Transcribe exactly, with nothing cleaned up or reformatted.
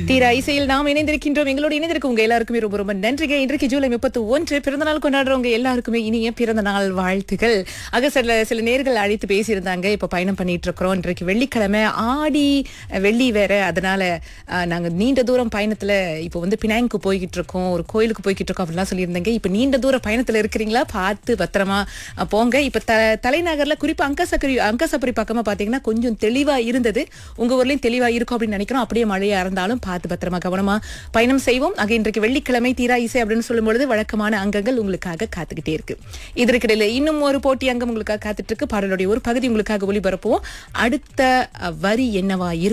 தீரா இசையில் நாம் இணைந்திருக்கின்றோம். எங்களோடு இணைந்திருக்க உங்க எல்லாருக்குமே ரொம்ப ரொம்ப நன்றிங்க. இன்றைக்கு ஜூலை முப்பத்தி ஒன்று பிறந்தநாள் கொண்டாடுறவங்க எல்லாருக்குமே இனிய பிறந்த நாள் வாழ்த்துகள். ஆக சில சில நேர்கள் அழைத்து பேசியிருந்தாங்க. இப்ப பயணம் பண்ணிட்டு இருக்கிறோம். இன்றைக்கு வெள்ளிக்கிழமை ஆடி வெள்ளி வேற, அதனால அஹ், நாங்க நீண்ட தூரம் பயணத்துல இப்போ வந்து பினாங்கு போய்கிட்டு இருக்கோம், ஒரு கோயிலுக்கு போய்கிட்டு இருக்கோம் அப்படிலாம் சொல்லியிருந்தாங்க. இப்ப நீண்ட தூர பயணத்துல இருக்கிறீங்களா, பார்த்து பத்திரமா அஹ், போங்க. இப்ப த தலைநகர்ல குறிப்பா அங்கசக்கரி அங்கசப்பரி பக்கமா பாத்தீங்கன்னா கொஞ்சம் தெளிவா இருந்தது. உங்க ஊர்லயும் தெளிவா இருக்கும் அப்படின்னு நினைக்கிறோம். அப்படியே மழையா இருந்தாலும் பார்த்து பத்திரமா கவனமா பயணம் செய்வோம். ஆக இன்றைக்கு வெள்ளிக்கிழமை தீரா இசை அப்படின்னு சொல்லும் பொழுது வழக்கமான அங்கங்கள் உங்களுக்காக காத்துக்கிட்டே இருக்கு. இதற்கிடையில இன்னும் ஒரு போட்டி அங்கம் உங்களுக்காக காத்துட்டு இருக்கு. பாடலுடைய ஒரு பகுதி உங்களுக்காக ஒளிபரப்புவோம். அடுத்த அஹ், வரி என்னவா இருக்கும்